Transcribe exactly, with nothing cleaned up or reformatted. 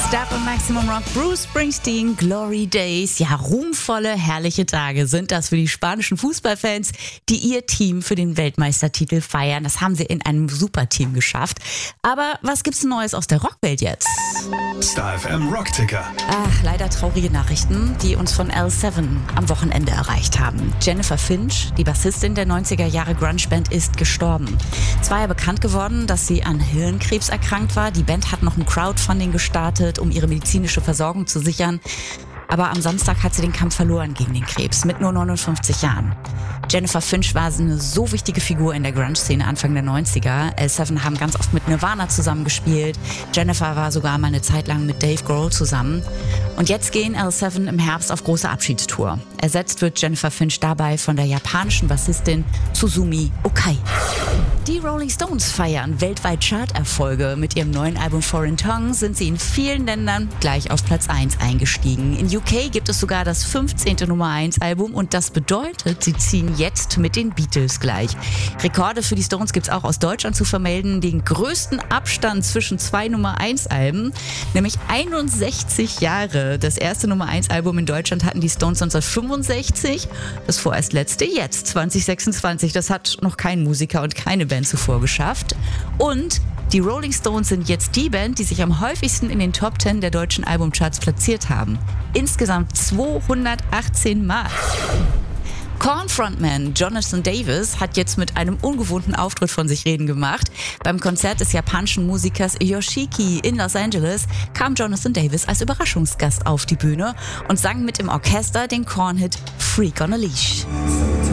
Stab und Maximum Rock, Bruce Springsteen, Glory Days. Ja, ruhmvolle, herrliche Tage sind das für die spanischen Fußballfans, die ihr Team für den Weltmeistertitel feiern. Das haben sie in einem Superteam geschafft. Aber was gibt's Neues aus der Rockwelt jetzt? Star F M Rockticker. Ach, leider traurige Nachrichten, die uns von L sieben am Wochenende erreicht haben. Jennifer Finch, die Bassistin der neunziger Jahre Grunge-Band, ist gestorben. Es war ja bekannt geworden, dass sie an Hirnkrebs erkrankt war. Die Band hat noch ein Crowdfunding gestartet, um ihre medizinische Versorgung zu sichern. Aber am Samstag hat sie den Kampf verloren gegen den Krebs mit nur neunundfünfzig Jahren. Jennifer Finch war eine so wichtige Figur in der Grunge-Szene Anfang der neunziger. L sieben haben ganz oft mit Nirvana zusammengespielt. Jennifer war sogar mal eine Zeit lang mit Dave Grohl zusammen. Und jetzt gehen L sieben im Herbst auf große Abschiedstour. Ersetzt wird Jennifer Finch dabei von der japanischen Bassistin Tsuzumi Okai. Die Rolling Stones feiern weltweit Charterfolge. Mit ihrem neuen Album Foreign Tongue sind sie in vielen Ländern gleich auf Platz eins eingestiegen. In U K gibt es sogar das fünfzehnte Nummer eins Album und das bedeutet, sie ziehen jetzt mit den Beatles gleich. Rekorde für die Stones gibt es auch aus Deutschland zu vermelden. Den größten Abstand zwischen zwei Nummer eins Alben, nämlich einundsechzig Jahre. Das erste Nummer eins Album in Deutschland hatten die Stones neunzehnhundertfünfundsechzig. Das vorerst letzte jetzt, zwanzig sechsundzwanzig. Das hat noch kein Musiker und keine Band zuvor geschafft. Und die Rolling Stones sind jetzt die Band, die sich am häufigsten in den Top zehn der deutschen Albumcharts platziert haben. Insgesamt zweihundertachtzehn Mal. Korn-Frontman Jonathan Davis hat jetzt mit einem ungewohnten Auftritt von sich reden gemacht. Beim Konzert des japanischen Musikers Yoshiki in Los Angeles kam Jonathan Davis als Überraschungsgast auf die Bühne und sang mit dem Orchester den Korn-Hit Freak on a Leash.